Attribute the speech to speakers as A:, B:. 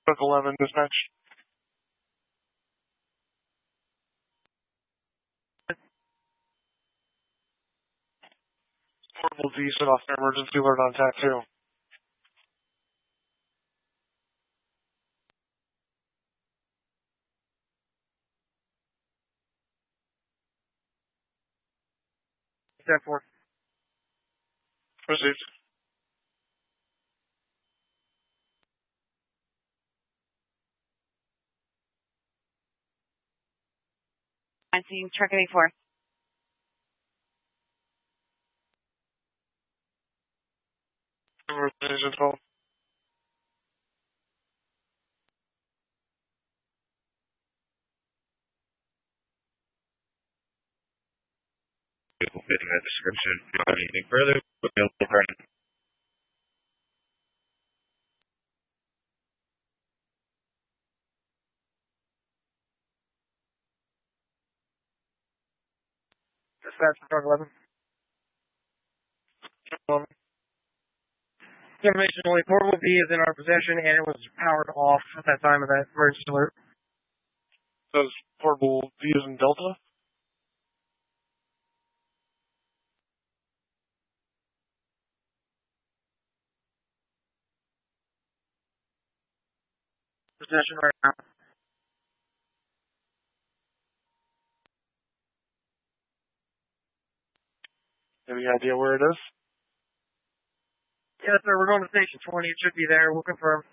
A: Book 11, dispatch. Portable D set off an emergency alert on TAC 2.
B: TAC 4.
A: Received.
C: I'm seeing truck 84.
A: Agent 12.
D: Fitting that description. Not anything further. Available pardon.
B: Dispatch from truck 11.
A: Truck 11.
B: Information only portable B is in our possession and it was powered off at that time of that emergency alert.
A: Says portable D is in Delta.
B: Possession right now.
A: Any idea where it is?
B: Yes, sir. We're going to station 20. It should be there. We'll confirm.